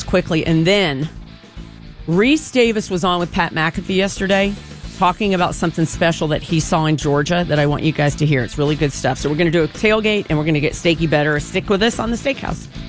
quickly. And then Reese Davis was on with Pat McAfee yesterday talking about something special that he saw in Georgia that I want you guys to hear. It's really good stuff. So we're going to do a tailgate and we're going to get steaky better. Stick with us on the Steakhouse.